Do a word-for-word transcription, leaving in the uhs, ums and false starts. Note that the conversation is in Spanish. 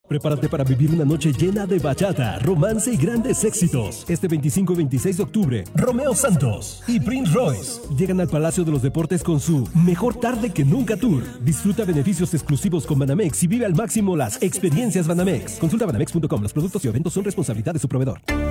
Prepárate para vivir una noche llena de bachata, romance y grandes éxitos. Este veinticinco y veintiséis de octubre, Romeo Santos y Prince Royce llegan al Palacio de los Deportes con su Mejor Tarde que Nunca Tour. Disfruta beneficios exclusivos con Banamex y vive al máximo las experiencias Banamex. Consulta banamex punto com. Los productos y eventos son responsabilidad de su proveedor.